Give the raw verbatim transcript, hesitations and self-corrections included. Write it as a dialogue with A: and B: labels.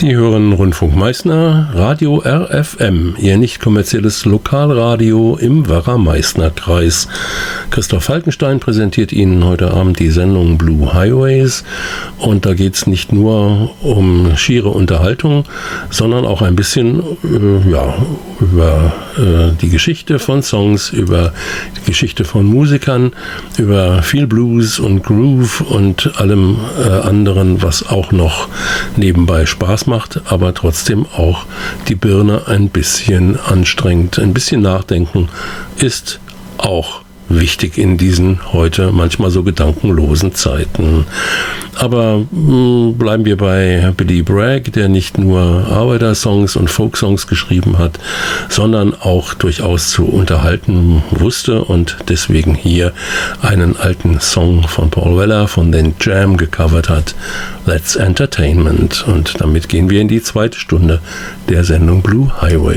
A: Sie hören Rundfunk Meißner, Radio R F M, Ihr nicht kommerzielles Lokalradio im Werra-Meißner-Kreis. Christoph Falkenstein präsentiert Ihnen heute Abend die Sendung Blue Highways. Und da geht es nicht nur um schiere Unterhaltung, sondern auch ein bisschen äh, ja, über äh, die Geschichte von Songs, über die Geschichte von Musikern, über viel Blues und Groove und allem äh, anderen, was auch noch nebenbei Spaß macht, aber trotzdem auch die Birne ein bisschen anstrengt. Ein bisschen nachdenken ist auch wichtig in diesen heute manchmal so gedankenlosen Zeiten. Aber mh, bleiben wir bei Billy Bragg, der nicht nur Arbeitersongs und Folksongs geschrieben hat, sondern auch durchaus zu unterhalten wusste und deswegen hier einen alten Song von Paul Weller von den Jam gecovert hat, That's Entertainment. Und damit gehen wir in die zweite Stunde der Sendung Blue Highway.